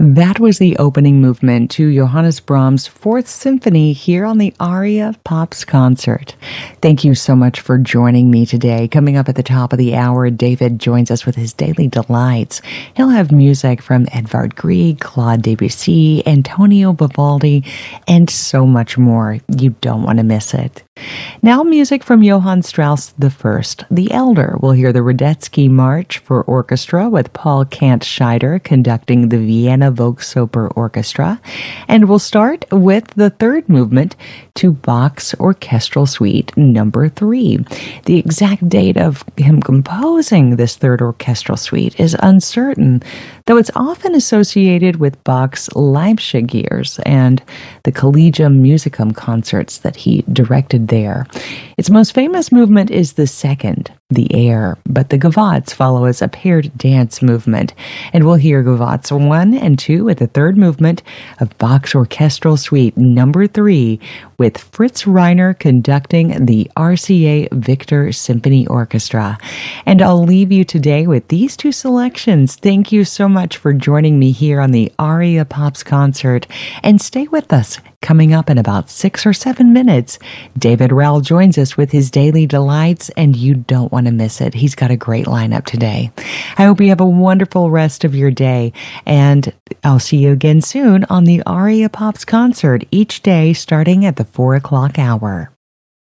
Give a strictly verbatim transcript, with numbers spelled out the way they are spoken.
That was the opening movement to Johannes Brahms' Fourth Symphony here on the Aria Pops concert. Thank you so much for joining me today. Coming up at the top of the hour, David joins us with his Daily Delights. He'll have music from Edvard Grieg, Claude Debussy, Antonio Vivaldi, and so much more. You don't want to miss it. Now music from Johann Strauss the First, the Elder. We'll hear the Radetzky March for orchestra with Paul Kant-Scheider conducting the Vienna Volksoper Orchestra. And we'll start with the third movement to Bach's Orchestral Suite number three. The exact date of him composing this third orchestral suite is uncertain, though it's often associated with Bach's Leipzig years and the Collegium Musicum concerts that he directed there. Its most famous movement is the second, the air, but the gavottes follow as a paired dance movement, and we'll hear gavottes one and two at the third movement of Bach's Orchestral Suite number three, with Fritz Reiner conducting the R C A Victor Symphony Orchestra. And I'll leave you today with these two selections. Thank you so much for joining me here on the Aria Pops concert, and stay with us. Coming up in about six or seven minutes, David Rowell joins us with his Daily Delights, and you don't want to miss it. He's got a great lineup today. I hope you have a wonderful rest of your day, and I'll see you again soon on the Aria Pops concert each day starting at the four o'clock hour.